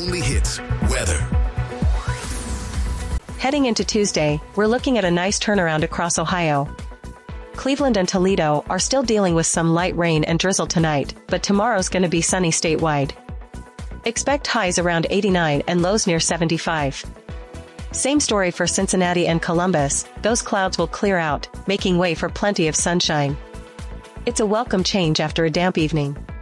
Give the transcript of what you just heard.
only hits, weather. Heading into Tuesday, we're looking at a nice turnaround across Ohio. Cleveland and Toledo are still dealing with some light rain and drizzle tonight, but tomorrow's going to be sunny statewide. Expect highs around 89 and lows near 75. Same story for Cincinnati and Columbus, those clouds will clear out, making way for plenty of sunshine. It's a welcome change after a damp evening.